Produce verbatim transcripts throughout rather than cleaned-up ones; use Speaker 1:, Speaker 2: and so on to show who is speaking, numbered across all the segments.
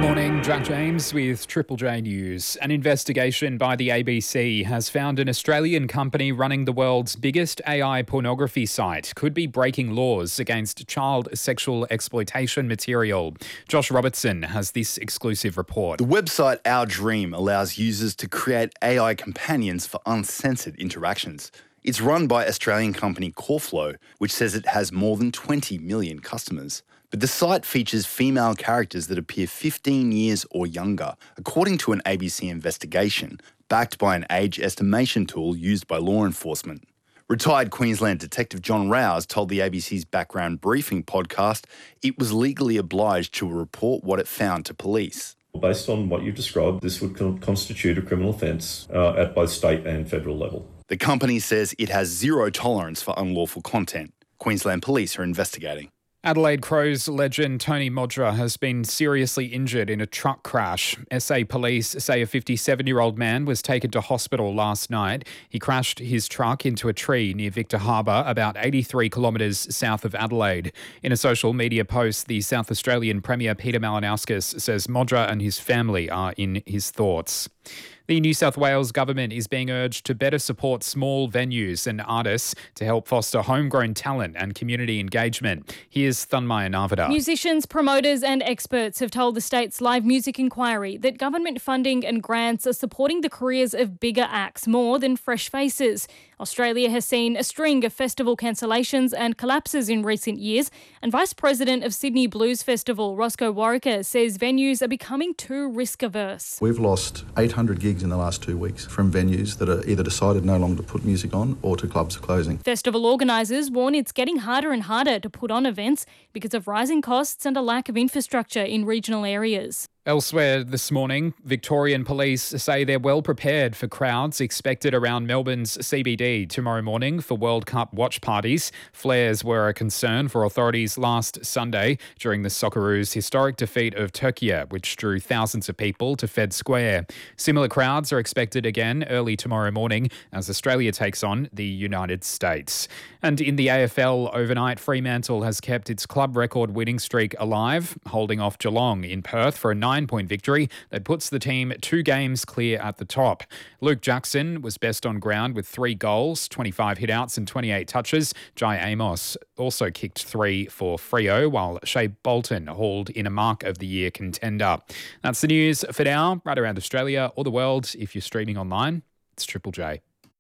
Speaker 1: Morning, Jack James with Triple J News. An investigation by the A B C has found an Australian company running the world's biggest A I pornography site could be breaking laws against child sexual exploitation material. Josh Robertson has this exclusive report.
Speaker 2: The website Our Dream allows users to create A I companions for uncensored interactions. It's run by Australian company Coreflow, which says it has more than twenty million customers. But the site features female characters that appear fifteen years or younger, according to an A B C investigation, backed by an age estimation tool used by law enforcement. Retired Queensland Detective John Rouse told the A B C's Background Briefing podcast it was legally obliged to report what it found to police.
Speaker 3: Based on what you've described, this would con- constitute a criminal offence uh, at both state and federal level.
Speaker 2: The company says it has zero tolerance for unlawful content. Queensland Police are investigating.
Speaker 1: Adelaide Crows legend Tony Modra has been seriously injured in a truck crash. S A police say a fifty-seven-year-old man was taken to hospital last night. He crashed his truck into a tree near Victor Harbour, about eighty-three kilometres south of Adelaide. In a social media post, the South Australian Premier Peter Malinauskas says Modra and his family are in his thoughts. The New South Wales government is being urged to better support small venues and artists to help foster homegrown talent and community engagement. Here's Thunmaya Narvada.
Speaker 4: Musicians, promoters and experts have told the state's live music inquiry that government funding and grants are supporting the careers of bigger acts more than fresh faces. Australia has seen a string of festival cancellations and collapses in recent years, and Vice President of Sydney Blues Festival, Roscoe Warwicker, says venues are becoming too risk-averse.
Speaker 5: We've lost eight hundred gigs in the last two weeks from venues that are either decided no longer to put music on or to clubs closing.
Speaker 4: Festival organisers warn it's getting harder and harder to put on events because of rising costs and a lack of infrastructure in regional areas.
Speaker 1: Elsewhere this morning, Victorian police say they're well prepared for crowds expected around Melbourne's C B D tomorrow morning for World Cup watch parties. Flares were a concern for authorities last Sunday during the Socceroos' historic defeat of Turkey, which drew thousands of people to Fed Square. Similar crowds are expected again early tomorrow morning as Australia takes on the United States. And in the A F L overnight, Fremantle has kept its club record winning streak alive, holding off Geelong in Perth for a nine point victory that puts the team two games clear at the top. Luke Jackson was best on ground with three goals, twenty-five hitouts and twenty-eight touches. Jai Amos also kicked three for Freo, while Shea Bolton hauled in a Mark of the Year contender. That's the news for now, right around Australia or the world. If you're streaming online, it's Triple J.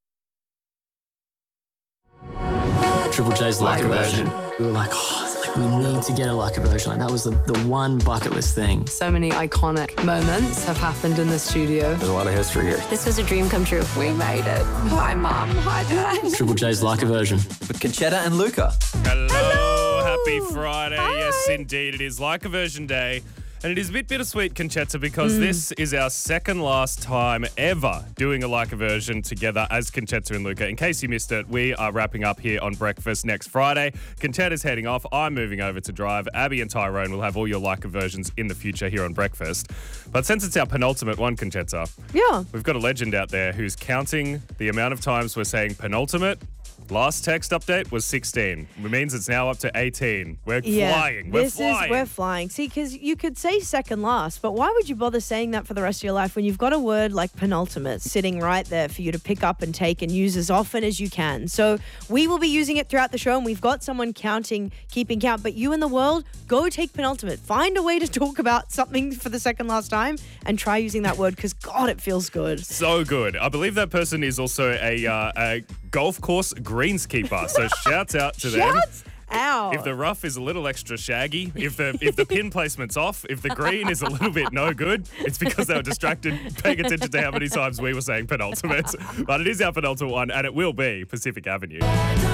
Speaker 6: Triple J's Leica version. We were like, oh, like we need to get a Leica version. Like that was the, the one bucket list thing.
Speaker 7: So many iconic moments have happened in the studio.
Speaker 6: There's a lot of history here.
Speaker 7: This was a dream come true. We made it. Hi, Mum. Hi, Dad.
Speaker 6: Triple J's Leica version.
Speaker 8: With Conchetta and Luca.
Speaker 9: Hello.
Speaker 7: Hello.
Speaker 9: Happy Friday.
Speaker 7: Hi.
Speaker 9: Yes, indeed. It is Leica version day. And it is a bit bittersweet, Conchetta, because mm. this is our second last time ever doing a Leica version together as Conchetta and Luca. In case you missed it, we are wrapping up here on Breakfast next Friday. Conchetta's heading off. I'm moving over to drive. Abby and Tyrone will have all your Leica versions in the future here on Breakfast. But since it's our penultimate one, Conchetta,
Speaker 7: yeah,
Speaker 9: we've got a legend out there who's counting the amount of times we're saying penultimate. Last text update was sixteen. It means it's now up to eighteen. We're
Speaker 10: yeah,
Speaker 9: flying. We're
Speaker 10: this
Speaker 9: flying.
Speaker 10: Is, we're flying. See, because you could say second last, but why would you bother saying that for the rest of your life when you've got a word like penultimate sitting right there for you to pick up and take and use as often as you can? So we will be using it throughout the show, and we've got someone counting, keeping count. But you in the world, go take penultimate. Find a way to talk about something for the second last time and try using that word because, God, it feels good.
Speaker 9: So good. I believe that person is also a, uh, a golf course greenskeeper. So shouts out to them.
Speaker 10: Shouts out.
Speaker 9: If the rough is a little extra shaggy, if the if the pin placement's off, if the green is a little bit no good, it's because they were distracted paying attention to how many times we were saying penultimate. But it is our penultimate one, and it will be Pacific Avenue.